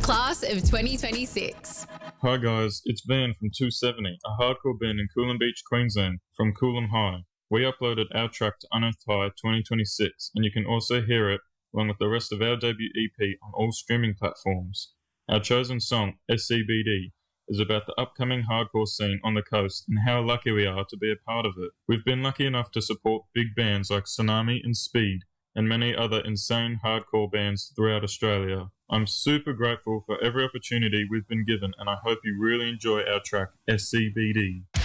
Class of 2026. Hi guys, it's Van from 270, a hardcore band in Coolum Beach, Queensland, from Coolum High. We uploaded our track to Unearthed High 2026, and you can also hear it along with the rest of our debut EP on all streaming platforms. Our chosen song, SCBD, is about the upcoming hardcore scene on the coast and how lucky we are to be a part of it. We've been lucky enough to support big bands like Tsunami and Speed, and many other insane hardcore bands throughout Australia. I'm super grateful for every opportunity we've been given, and I hope you really enjoy our track, SCBD.